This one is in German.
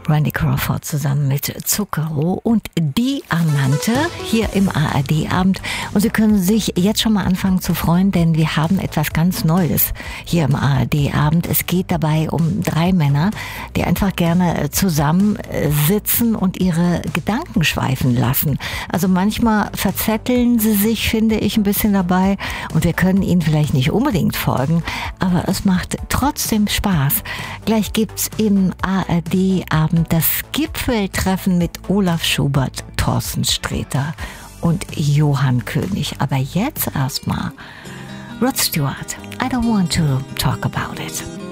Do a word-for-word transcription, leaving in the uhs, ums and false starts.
Randy Crawford zusammen mit Zucchero und Diamante hier im A R D-Abend. Und Sie können sich jetzt schon mal anfangen zu freuen, denn wir haben etwas ganz Neues hier im A R D-Abend. Es geht dabei um drei Männer, die einfach gerne zusammen sitzen und ihre Gedanken schweifen lassen. Also manchmal verzetteln sie sich, finde ich, ein bisschen dabei und wir können ihnen vielleicht nicht unbedingt folgen, aber es macht trotzdem Spaß. Gleich gibt's im A R D-Abend das Gipfeltreffen mit Olaf Schubert, Thorsten Sträter und Johann König. Aber jetzt erstmal Rod Stewart, I don't want to talk about it.